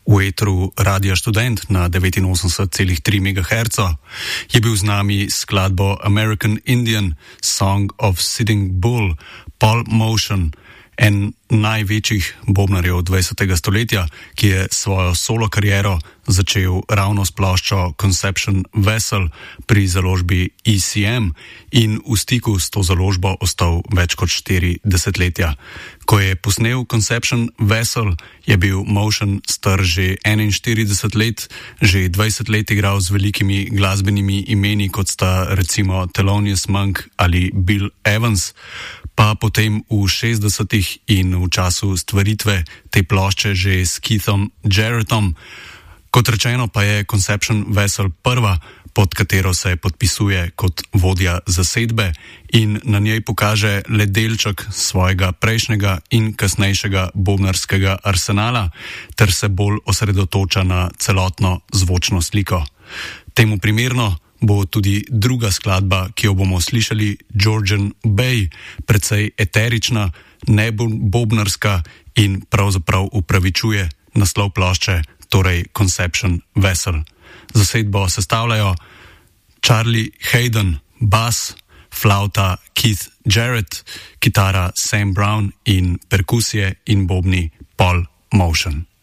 V etru Radia Študent na 89,3 MHz je bil z nami skladbo American Indian, Song of Sitting Bull, Paul Motion, en največjih bobnarjev 20. stoletja, ki je svojo solo kariero začel ravno s ploščo Conception Vessel pri založbi ECM in v stiku s to založbo ostal več kot 4 desetletja. Ko je posnel Conception Vessel, je bil Motion star že 41 let, že 20 let igral z velikimi glasbenimi imeni, kot sta recimo Thelonious Monk ali Bill Evans, pa potem v 60-ih in v času stvaritve te plošče že s Keithom Jarrettom. Kot rečeno pa je Conception Vessel prva, pod katero se podpisuje kot vodja zasedbe in na njej pokaže le delček svojega prejšnjega in kasnejšega bobnarskega arsenala ter se bolj osredotoča na celotno zvočno sliko. Temu primerno bo tudi druga skladba, ki jo bomo slišali, Georgian Bay, precej eterična, nebobnarska in pravzaprav upravičuje naslov plošče, torej Conception Vessel. Zasedbo sestavljajo Charlie Hayden, bas, flauta Keith Jarrett, kitara Sam Brown in perkusije in bobni Paul Motion.